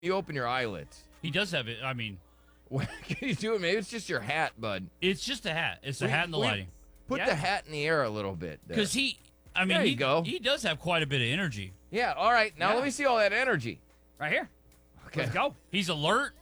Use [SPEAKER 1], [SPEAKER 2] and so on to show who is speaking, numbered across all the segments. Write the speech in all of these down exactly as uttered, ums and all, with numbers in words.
[SPEAKER 1] you open your eyelids.
[SPEAKER 2] He does have it. I mean,
[SPEAKER 1] What can you do it? Maybe it's just your hat, bud.
[SPEAKER 2] it's just a hat. It's the
[SPEAKER 1] We-
[SPEAKER 2] hat and the
[SPEAKER 1] we-
[SPEAKER 2] lighting.
[SPEAKER 1] Put
[SPEAKER 3] Yeah.
[SPEAKER 1] the hat in the air a little bit. there.
[SPEAKER 2] Because he, I mean,
[SPEAKER 1] There you
[SPEAKER 2] he,
[SPEAKER 1] go.
[SPEAKER 2] he does have quite a bit of energy.
[SPEAKER 1] Yeah, all right. Now
[SPEAKER 3] Yeah.
[SPEAKER 1] let me see all that energy.
[SPEAKER 3] Right here.
[SPEAKER 1] Okay.
[SPEAKER 3] Let's go.
[SPEAKER 2] He's alert.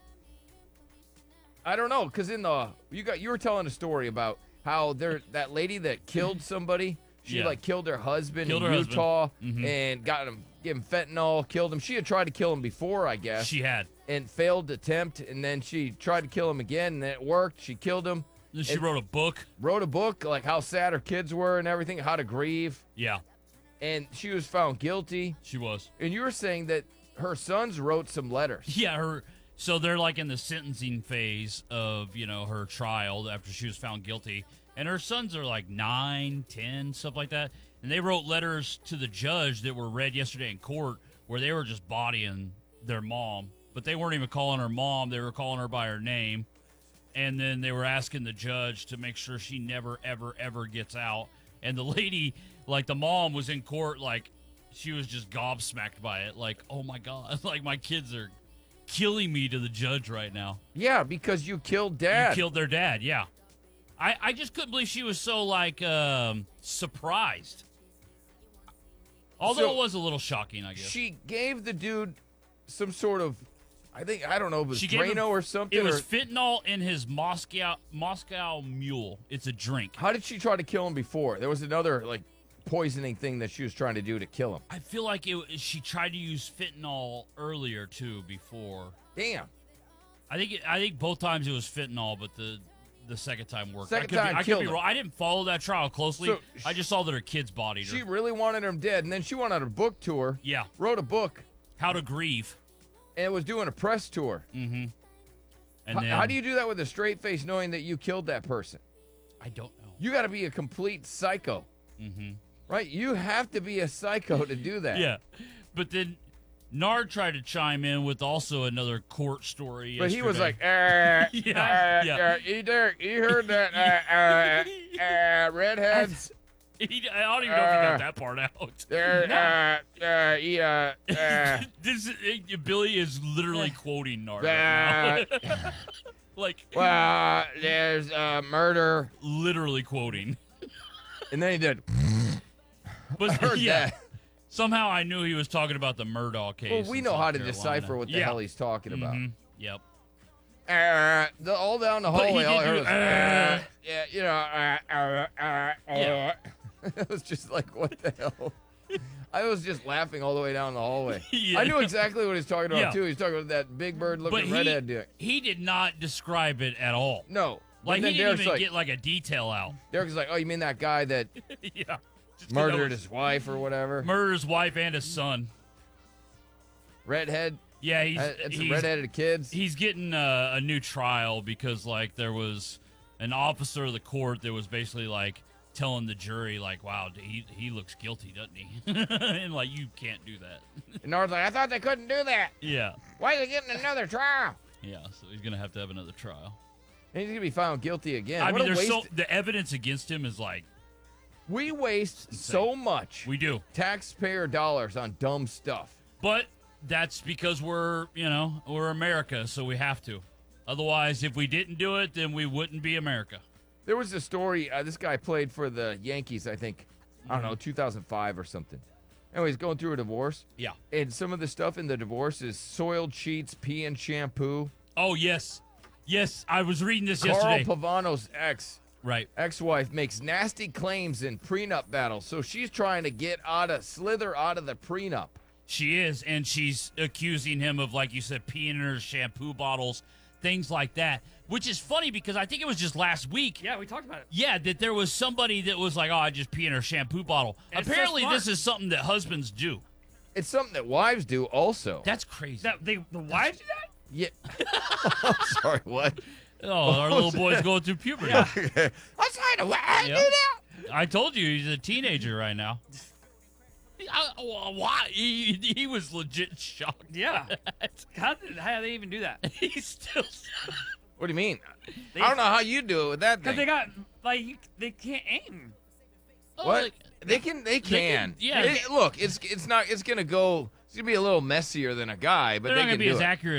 [SPEAKER 1] I don't know, because in the you got you were telling a story about how there that lady that killed somebody, she
[SPEAKER 2] Yeah.
[SPEAKER 1] like killed her husband
[SPEAKER 2] Killed
[SPEAKER 1] in
[SPEAKER 2] her husband.
[SPEAKER 1] Utah
[SPEAKER 2] Mhm.
[SPEAKER 1] and got him gave him fentanyl, killed him. She had tried to kill him before, I guess,
[SPEAKER 2] She had.
[SPEAKER 1] and failed to attempt, and then she tried to kill him again, and it worked. She killed him.
[SPEAKER 2] Then she
[SPEAKER 1] And-
[SPEAKER 2] wrote a book.
[SPEAKER 1] Wrote a book like how sad her kids were and everything, how to grieve,
[SPEAKER 2] Yeah,
[SPEAKER 1] and she was found guilty.
[SPEAKER 2] she was.
[SPEAKER 1] And you were saying that her sons wrote some letters.
[SPEAKER 2] Yeah, her. So they're like in the sentencing phase of you know her trial after she was found guilty, and her sons are like nine, ten, stuff like that. And they wrote letters to the judge that were read yesterday in court, where they were just bodying their mom, but they weren't even calling her mom; they were calling her by her name. And then they were asking the judge to make sure she never, ever, ever gets out. And the lady, like the mom, was in court, like she was just gobsmacked by it, like, oh my god, like my kids are killing me to the judge right now.
[SPEAKER 1] Yeah, because you killed dad.
[SPEAKER 2] You killed their dad, yeah. I, I just couldn't believe she was so like um, surprised. Although
[SPEAKER 1] So,
[SPEAKER 2] it was a little shocking, I guess.
[SPEAKER 1] She gave the dude some sort of, I think, I don't know, if it was
[SPEAKER 2] She gave him-
[SPEAKER 1] Drano or something.
[SPEAKER 2] It was
[SPEAKER 1] or-
[SPEAKER 2] fentanyl in his Moscow Moscow Mule. It's a drink.
[SPEAKER 1] how did she try to kill him before? There was another, like, poisoning thing that she was trying to do to kill him.
[SPEAKER 2] I feel like it, she tried to use fentanyl earlier too. Before
[SPEAKER 1] Damn.
[SPEAKER 2] I think it, I think both times it was fentanyl, but the the second time worked.
[SPEAKER 1] Second
[SPEAKER 2] I could
[SPEAKER 1] time
[SPEAKER 2] be, I could
[SPEAKER 1] killed
[SPEAKER 2] be
[SPEAKER 1] him.
[SPEAKER 2] wrong. I didn't follow that trial closely.
[SPEAKER 1] So,
[SPEAKER 2] I just saw that her kids bodied her.
[SPEAKER 1] She really wanted him dead, and then she went on a book tour,
[SPEAKER 2] yeah,
[SPEAKER 1] wrote a book,
[SPEAKER 2] How to Grieve.
[SPEAKER 1] and was doing a press tour.
[SPEAKER 2] Mm-hmm. And
[SPEAKER 1] How,
[SPEAKER 2] then
[SPEAKER 1] how do you do that with a straight face knowing that you killed that person?
[SPEAKER 2] I don't know.
[SPEAKER 1] You got to be a complete psycho,
[SPEAKER 2] Mm-hmm.
[SPEAKER 1] right? You have to be a psycho to do that.
[SPEAKER 2] Yeah, but then Nard tried to chime in with also another court story.
[SPEAKER 1] But he was
[SPEAKER 2] yesterday.
[SPEAKER 1] like, uh,
[SPEAKER 2] Yeah,
[SPEAKER 1] uh,
[SPEAKER 2] yeah.
[SPEAKER 1] uh, you, Derek, you heard that, uh, uh, uh, redheads,
[SPEAKER 2] He, I don't even know if he
[SPEAKER 1] Uh,
[SPEAKER 2] got that part out.
[SPEAKER 1] they're, uh, uh, yeah, uh,
[SPEAKER 2] this uh, Billy is literally quoting Nard
[SPEAKER 1] uh,
[SPEAKER 2] right now. Like
[SPEAKER 1] well, there's, uh, murder.
[SPEAKER 2] literally quoting.
[SPEAKER 1] And then he did,
[SPEAKER 2] But
[SPEAKER 1] I heard
[SPEAKER 2] yeah,
[SPEAKER 1] that.
[SPEAKER 2] somehow I knew he was talking about the Murdaugh case.
[SPEAKER 1] Well, we
[SPEAKER 2] in
[SPEAKER 1] know
[SPEAKER 2] South
[SPEAKER 1] how to
[SPEAKER 2] Carolina.
[SPEAKER 1] decipher what the
[SPEAKER 2] Yeah.
[SPEAKER 1] hell he's talking about.
[SPEAKER 2] Mhm. Yep.
[SPEAKER 1] Uh, the, all down the
[SPEAKER 2] But he
[SPEAKER 1] hallway, all I
[SPEAKER 2] did
[SPEAKER 1] heard
[SPEAKER 2] do,
[SPEAKER 1] was,
[SPEAKER 2] uh,
[SPEAKER 1] uh, yeah, you know, uh, uh, uh,
[SPEAKER 2] Yeah.
[SPEAKER 1] uh. It was just like, what the hell? I was just laughing all the way down the hallway.
[SPEAKER 2] Yeah.
[SPEAKER 1] I knew exactly what he was talking about,
[SPEAKER 2] Yeah.
[SPEAKER 1] too. He was talking about that big bird
[SPEAKER 2] But
[SPEAKER 1] looking
[SPEAKER 2] he,
[SPEAKER 1] redhead dude.
[SPEAKER 2] he did not describe it at all.
[SPEAKER 1] No. But
[SPEAKER 2] Like
[SPEAKER 1] then
[SPEAKER 2] he didn't
[SPEAKER 1] Derek's
[SPEAKER 2] even
[SPEAKER 1] like,
[SPEAKER 2] get like a detail out.
[SPEAKER 1] Derek's like, oh, you mean that guy that
[SPEAKER 2] Yeah. Just 'cause that
[SPEAKER 1] murdered
[SPEAKER 2] was-
[SPEAKER 1] his wife or whatever?
[SPEAKER 2] murdered his wife and his son.
[SPEAKER 1] Redhead?
[SPEAKER 2] Yeah, he's
[SPEAKER 1] Uh, it's some
[SPEAKER 2] he's,
[SPEAKER 1] redheaded kids?
[SPEAKER 2] he's getting uh, a new trial because like there was an officer of the court that was basically like telling the jury like, wow, he he looks guilty, doesn't he? And like you can't do that.
[SPEAKER 1] And Nard's like, I thought they couldn't do that.
[SPEAKER 2] Yeah.
[SPEAKER 1] Why is he getting another trial?
[SPEAKER 2] Yeah, so he's gonna have to have another trial.
[SPEAKER 1] And he's going to be found guilty again.
[SPEAKER 2] I
[SPEAKER 1] what
[SPEAKER 2] mean,
[SPEAKER 1] a
[SPEAKER 2] there's
[SPEAKER 1] waste.
[SPEAKER 2] so the evidence against him is like
[SPEAKER 1] We waste so much
[SPEAKER 2] we do,
[SPEAKER 1] taxpayer dollars on dumb stuff.
[SPEAKER 2] but that's because we're you know we're America, so we have to. Otherwise, if we didn't do it, then we wouldn't be America.
[SPEAKER 1] There was a story. Uh, this guy played for the Yankees, I think, I don't know,
[SPEAKER 2] Mm-hmm.
[SPEAKER 1] two thousand five or something. Anyways, going through a divorce.
[SPEAKER 2] Yeah.
[SPEAKER 1] And some of the stuff in the divorce is soiled sheets, pee and shampoo.
[SPEAKER 2] Oh yes, yes. I was reading this
[SPEAKER 1] Carl
[SPEAKER 2] yesterday.
[SPEAKER 1] Pavano's ex,
[SPEAKER 2] Right.
[SPEAKER 1] ex-wife makes nasty claims in prenup battles. So she's trying to get out of, slither out of the prenup.
[SPEAKER 2] She is, and she's accusing him of, like you said, peeing in her shampoo bottles, things like that. Which is funny because I think it was just last week.
[SPEAKER 3] Yeah, we talked about it.
[SPEAKER 2] Yeah, that there was somebody that was like, "Oh, I just pee in her shampoo bottle."
[SPEAKER 3] And it's so
[SPEAKER 2] Apparently,
[SPEAKER 3] smart.
[SPEAKER 2] this is something that husbands do.
[SPEAKER 1] It's something that wives do also.
[SPEAKER 2] That's crazy.
[SPEAKER 3] That they the wives do that?
[SPEAKER 1] Yeah. I'm sorry, what?
[SPEAKER 2] oh, our little boy's going through puberty.
[SPEAKER 1] I'm sorry, the wives
[SPEAKER 2] Yeah.
[SPEAKER 1] do that?
[SPEAKER 2] I told you he's a teenager right now. I, why? He, he was legit shocked.
[SPEAKER 3] Yeah. How did how do they even do that?
[SPEAKER 2] He's still.
[SPEAKER 1] What do you mean?
[SPEAKER 3] They-
[SPEAKER 1] I don't know how you do it with that
[SPEAKER 3] Because
[SPEAKER 1] thing.
[SPEAKER 3] they got like you, they can't aim.
[SPEAKER 2] Oh,
[SPEAKER 1] What?
[SPEAKER 2] like-
[SPEAKER 1] They can. They can.
[SPEAKER 2] can- yeah.
[SPEAKER 1] It- look, it's it's not. It's gonna go He's gonna be a little messier than a guy, but
[SPEAKER 2] They're
[SPEAKER 1] they
[SPEAKER 2] not
[SPEAKER 1] can
[SPEAKER 2] gonna be
[SPEAKER 1] do
[SPEAKER 2] as
[SPEAKER 1] it.
[SPEAKER 2] accurate